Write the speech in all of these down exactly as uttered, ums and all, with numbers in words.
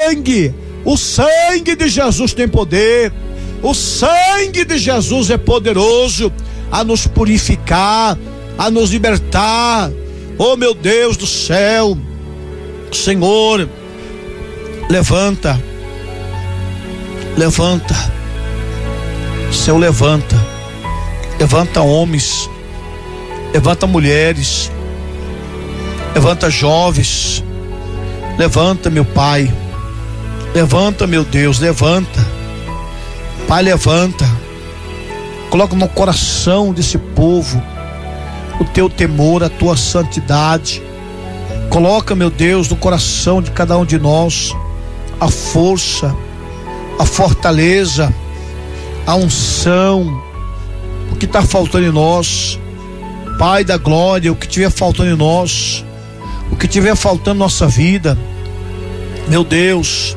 sangue, o sangue de Jesus tem poder. O sangue de Jesus é poderoso a nos purificar, a nos libertar. Oh, meu Deus do céu, Senhor, levanta, levanta, Senhor, levanta, levanta homens, levanta mulheres, levanta jovens, levanta, meu Pai, levanta, meu Deus, levanta, Pai, levanta, coloca no coração desse povo o teu temor, a tua santidade. Coloca, meu Deus, no coração de cada um de nós a força, a fortaleza, a unção, o que está faltando em nós, Pai da glória, o que tiver faltando em nós, o que tiver faltando em nossa vida, meu Deus,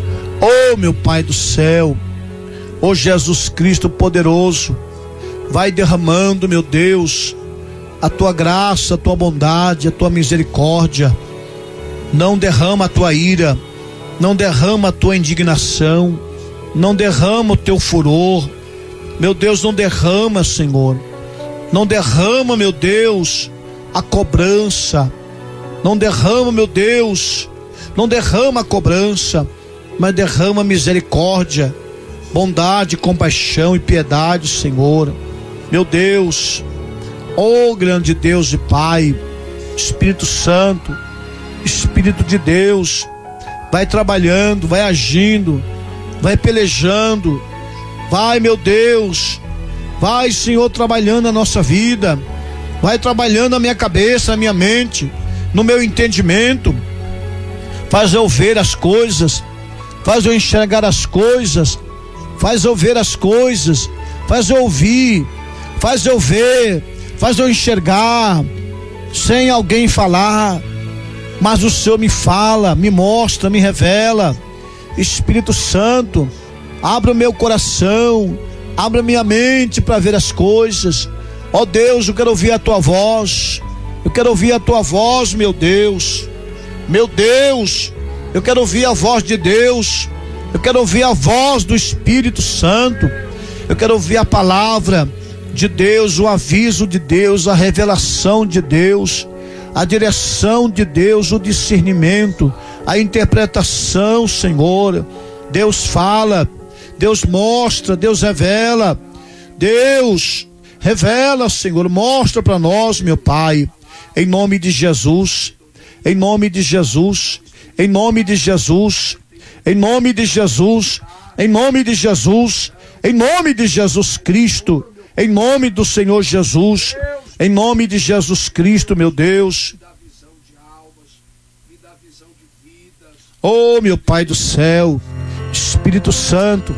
oh meu Pai do céu, oh Jesus Cristo poderoso, vai derramando, meu Deus, a tua graça, a tua bondade, a tua misericórdia. Não derrama a tua ira, não derrama a tua indignação, não derrama o teu furor, meu Deus, não derrama, Senhor, não derrama, meu Deus, a cobrança, não derrama, meu Deus, não derrama a cobrança, mas derrama misericórdia, bondade, compaixão e piedade, Senhor, meu Deus. Oh grande Deus e Pai, Espírito Santo, Espírito de Deus, vai trabalhando, vai agindo, vai pelejando, vai, meu Deus, vai, Senhor, trabalhando a nossa vida, vai trabalhando a minha cabeça, a minha mente, no meu entendimento, faz eu ver as coisas, faz eu enxergar as coisas, faz eu ver as coisas, faz eu ouvir, faz eu ver, faz eu enxergar, sem alguém falar, mas o Senhor me fala, me mostra, me revela. Espírito Santo, abra o meu coração, abra minha mente para ver as coisas. Ó Deus, eu quero ouvir a tua voz, eu quero ouvir a tua voz, meu Deus, meu Deus, eu quero ouvir a voz de Deus, eu quero ouvir a voz do Espírito Santo, eu quero ouvir a palavra de Deus, o aviso de Deus, a revelação de Deus, a direção de Deus, o discernimento, a interpretação, Senhor. Deus fala, Deus mostra, Deus revela, Deus revela, Senhor, mostra para nós, meu Pai, em nome de Jesus, em nome de Jesus, em nome de Jesus, em nome de Jesus, em nome de Jesus, em nome de Jesus Cristo, em nome do Senhor Jesus, em nome de Jesus Cristo, meu Deus. Oh, meu Pai do céu, Espírito Santo,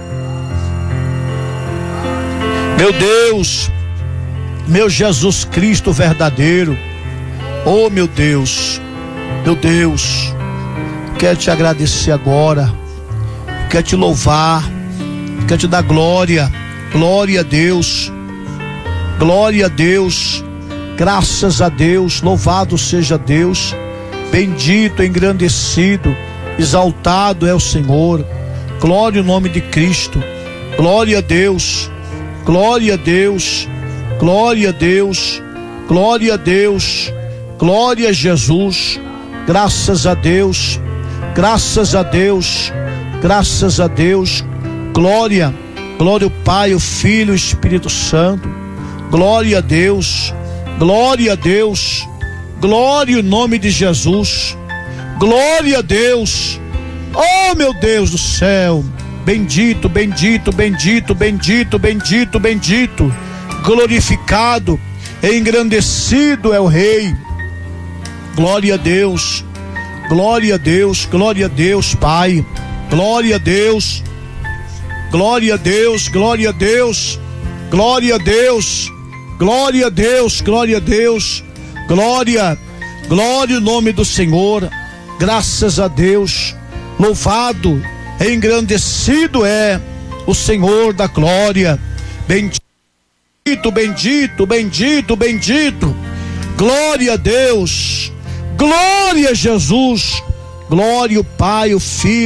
meu Deus, meu Jesus Cristo verdadeiro. Oh, meu Deus, meu Deus, quero te agradecer agora, quero te louvar, quero te dar glória. Glória a Deus, glória a Deus, graças a Deus, louvado seja Deus, bendito, engrandecido, exaltado é o Senhor, glória ao nome de Cristo, glória a Deus, glória a Deus, glória a Deus, glória a Deus, glória a Jesus, graças a Deus, graças a Deus, graças a Deus, glória, glória ao Pai, ao Filho, ao Espírito Santo, glória a Deus, glória a Deus, glória ao nome de Jesus, glória a Deus, oh meu Deus do céu, bendito, bendito, bendito, bendito, bendito, bendito, glorificado, engrandecido é o Rei, glória a Deus, glória a Deus, glória a Deus, Pai, glória a Deus, glória a Deus, glória a Deus, glória a Deus, glória a Deus, glória a Deus, glória, glória ao nome do Senhor, graças a Deus, louvado, engrandecido é o Senhor da glória, bendito, bendito, bendito, bendito, glória a Deus, glória a Jesus, glória ao Pai, o Filho.